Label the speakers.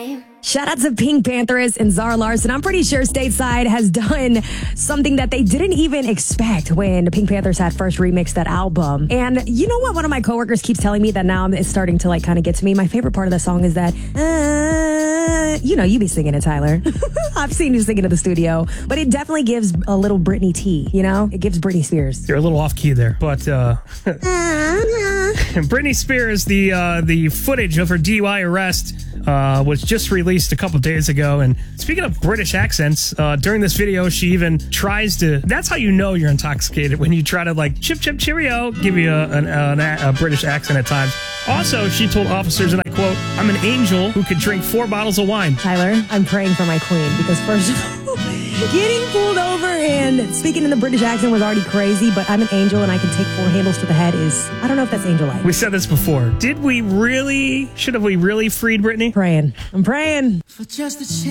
Speaker 1: time.
Speaker 2: Shout out to Pink Panthers and Zara Larsson. I'm pretty sure Stateside has done something that they didn't even expect when the Pink Panthers had first remixed that album. And you know what? One of my coworkers keeps telling me that now it's starting to like kind of get to me. My favorite part of the song is that, you be singing it, Tyler. I've seen you sing it in the studio, but it definitely gives a little Britney T, It gives Britney Spears.
Speaker 3: You're a little off key there, but Britney Spears, the footage of her DUI arrest was just released a couple days ago. And speaking of British accents, during this video, she even tries to... That's how you know you're intoxicated, when you try to like chip chip cheerio, give you a British accent at times. Also, she told officers, and I quote, "I'm an angel who could drink 4 bottles of wine."
Speaker 2: Tyler, I'm praying for my queen because first of all, getting pulled over and speaking in the British accent was already crazy, but I'm an angel and I can take 4 handles to the head is, I don't know if that's angel-like.
Speaker 3: We said this before. Should have we really freed Britney?
Speaker 2: I'm praying.
Speaker 4: For just a chance.